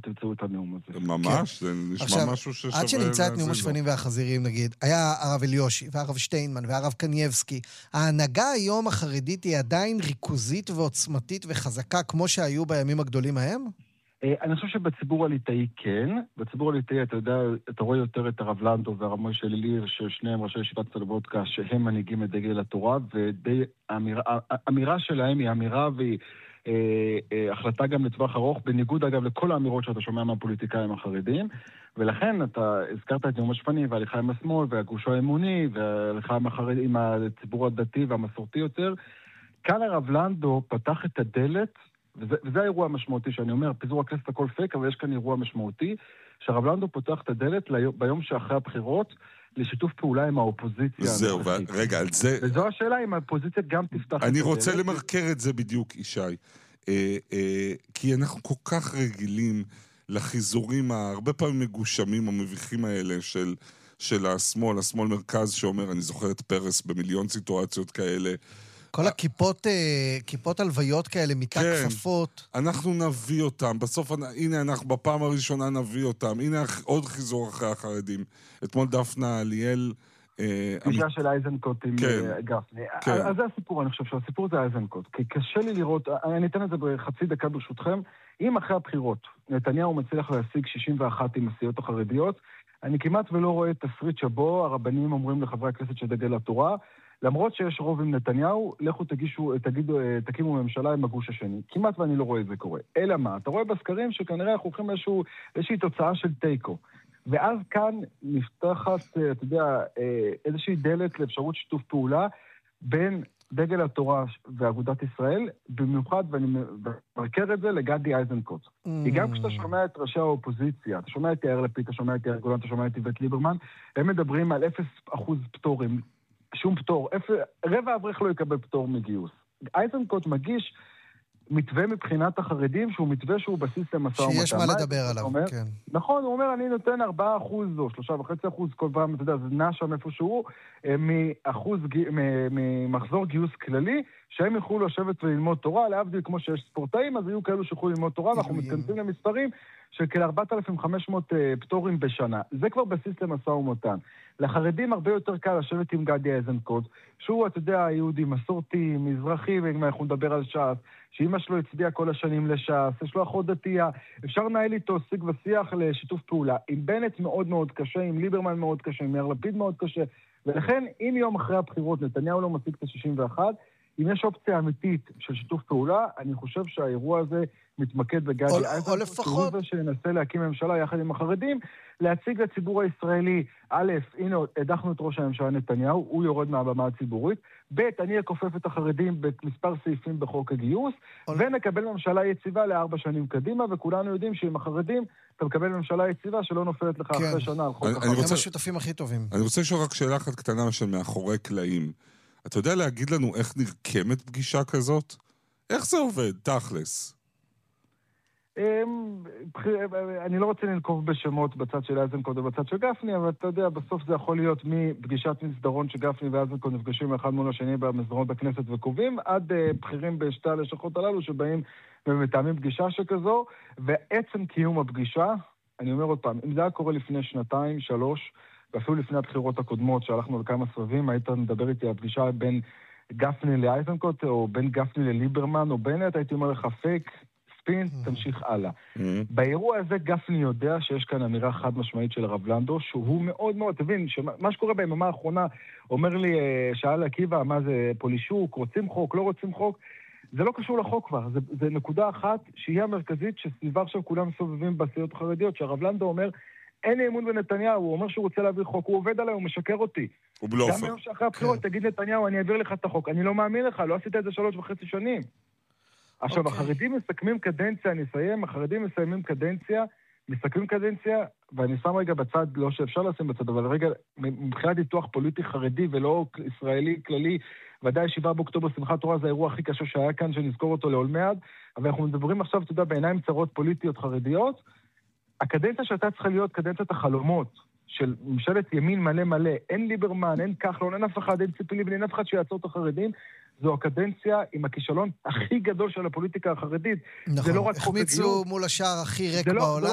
תמצאו את הנאום הזה. ממש, זה נשמע משהו ששווה... עד שנמצא את נאום השפנים והחזירים, נגיד, היה הרב אליושי, והרב שטיינמן, והרב קנייבסקי. ההנהגה היום החרדית היא עדיין ריכוזית ועוצמתית וחזקה, כמו שהיו בימים הגדולים ההם? אני חושב שבציבור הליטאי כן. בציבור הליטאי אתה יודע, אתה רואה יותר את הרב לנדו והרב מוישה אליליר, ששניהם ראשי ישיבת סולובודקה, שהם מנהיגים את דגל התורה, והאמירה שלהם היא אמירה והיא החלטה גם לטווח ארוך, בניגוד אגב לכל האמירות שאתה שומע מהפוליטיקאים החרדים, ולכן אתה הזכרת את נאום השפנים וההליכה עם השמאל והגוש האמוני וההליכה עם הציבור הדתי והמסורתי יותר. כאן הרב לנדו פתח את הדלת, וזה האירוע המשמעותי שאני אומר, פיזור הכנסת הכל פייק, אבל יש כאן אירוע משמעותי, שהרב לנדו פותח את הדלת ביום שאחרי הבחירות, לשיתוף פעולה עם האופוזיציה. זהו, רגע, על זה... וזו השאלה אם האופוזיציה גם תפתח את הדלת. אני רוצה למרקר את זה בדיוק, ישי. כי אנחנו כל כך רגילים לחיזורים הרבה פעמים מגושמים המביכים האלה של השמאל מרכז שאומר, אני זוכר את פרס במיליון סיטואציות כאלה, כל הכיפות הלוויות כאלה, מיטה כפפות. אנחנו נביא אותם, בסוף, הנה אנחנו בפעם הראשונה נביא אותם, הנה עוד חיזור אחרי החרדים. אתמול דפנה אליאל... פגישה של אייזנקוט עם גפני. אז זה הסיפור, אני חושב שהסיפור זה אייזנקוט. כי קשה לי לראות, אני אתן את זה בחצי דקה ברשותכם, אם אחרי הבחירות נתניהו מצליח להשיג 61 עם הסיעות החרדיות, אני כמעט ולא רואה תסריט שבו הרבנים אומרים לחברי הכנסת שדגל התורה, למרות שיש רוב עם נתניהו, לכו תקימו ממשלה עם הגוש השני. כמעט ואני לא רואה את זה קורה. אלא מה? אתה רואה בסקרים שכנראה אנחנו הולכים איזושהי תוצאה של טייקו. ואז כאן נפתחת, אתה יודע, איזושהי דלת לאפשרות שיתוף פעולה בין דגל התורה ואגודת ישראל, במיוחד, ואני מרקר את זה לגדי אייזנקוט. כי גם כשאתה שומע את ראשי האופוזיציה, אתה שומע את יאיר לפיד, אתה שומע את יאיר גולן, אתה שומע את איווט ליברמן, הם מדברים על 0% פטורים. שום פטור, רבע אברך לא יקבל פטור מגיוס. אייזנקוט מגיש מתווה מבחינת החרדים, שהוא מתווה שהוא בסיס למשא ומתן. שיש מה לדבר עליו, כן. נכון, הוא אומר, אני נותן 4% או 3.5%, כל פעם, אתה יודע, זה נע שם איפשהו, ממחזור גיוס כללי, שהם יוכלו לשבת וללמוד תורה, להבדיל כמו שיש ספורטאים, אז יהיו כאלו שיוכלו ללמוד תורה, ואנחנו מתכנסים למספרים של כ-4,500 פטורים בשנה. זה כבר בסיס למשא ומתן. לחרדים הרבה יותר קל לשבת עם גדי אייזנקוט, שהוא, אתה יודע, יהודי מסורתי, מזרחי, ואם אנחנו נדבר על ש"ס, שאמא שלו הצביעה כל השנים לש"ס, יש לו אחות דתייה, אפשר לנהל איתו שיג ושיח לשיתוף פעולה. עם בנט מאוד מאוד קשה, עם ליברמן מאוד קשה, עם יאיר לפיד מאוד קשה, ולכן אם יום אחרי הבחירות נתניהו לא משיג את ה-61, אם יש אופציה אמיתית של שיתוף פעולה, אני חושב שהאירוע הזה מתמקד בגדי אייזנקוט, שהוא זה שננסה להקים ממשלה יחד עם החרדים, להציג לציבור הישראלי, א', הנה, הדחנו את ראש הממשלה נתניהו, הוא יורד מהבמה הציבורית, ב', אני אכופף את החרדים במספר סעיפים בחוק הגיוס, ונקבל ממשלה יציבה ל4 שנים קדימה, וכולנו יודעים שעם החרדים אתה מקבל ממשלה יציבה שלא נופלת לך אחרי שנה על חוק החרדים. הם השותפים הכי טובים. אני רוצה לשאול רק שאלה אחת קטנה של מאחורי קלעים. אתה יודע להגיד לנו איך נרקמת פגישה כזאת? איך זה עובד, תכלס? אני לא רוצה לנקוב בשמות בצד של אייזנקוט ובצד של גפני, אבל אתה יודע, בסוף זה יכול להיות מפגישת מסדרון שגפני ואייזנקוט נפגשים אחד מול השני במסדרון בכנסת וקובעים, עד בכירים בשתי הלשכות הללו שבאים ומתאמים פגישה שכזו, ועצם קיום הפגישה, אני אומר עוד פעם, אם זה היה קורה לפני 2-3, ואפילו לפני הבחירות הקודמות שהלכנו על כמה סבבים, היית מדבר איתי על פגישה בין גפני לאייזנקוט, או בין גפני לליברמן, או בנט, הייתי אומר לך פייק, ספין, תמשיך הלאה. באירוע הזה גפני יודע שיש כאן אמירה חד משמעית של הרב לנדו, שהוא מאוד מאוד, תבין, מה שקורה ביממה האחרונה, אומר לי, שאל עקיבא, מה זה פולישוק, רוצים חוק, לא רוצים חוק, זה לא קשור לחוק כבר, זה נקודה אחת שהיא המרכזית, שסביבה עכשיו כולם סובבים בסיעות החרדיות, שהרב לנדו אומר, אין לי אמון בנתניהו, הוא אומר שהוא רוצה להעביר חוק, הוא עובד עליי, הוא משקר אותי. הוא בלופר. גם היום שאחרי הבחירות, תגיד נתניהו, אני אעביר לך את החוק. אני לא מאמין לך, לא עשית את זה 3.5 שנים. עכשיו, החרדים מסכמים קדנציה, אני אסיים, החרדים מסכמים קדנציה, ואני שם רגע בצד, לא שאפשר לשים בצד, אבל רגע, מבחינת ניתוח פוליטי חרדי ולא ישראלי כללי, ודאי 7 באוקטובר שמחת תורה זה האירוע הכי קשה שהיה כאן, שנזכור אותו לעולמי, אבל אנחנו מדברים עכשיו, אתה יודע, בעיניים צרות פוליטיות חרדיות, הקדנציה שהייתה צריכה להיות קדנציית החלומות של ממשלת ימין מלא מלא, אין ליברמן, אין כחלון, אין אף אחד, אין ציפי לבני, אין אף אחד שיעצור את החרדים, זו הקדנציה עם הכישלון הכי גדול של הפוליטיקה החרדית. נכון, החמיצו מול השער הכי ריק בעולם.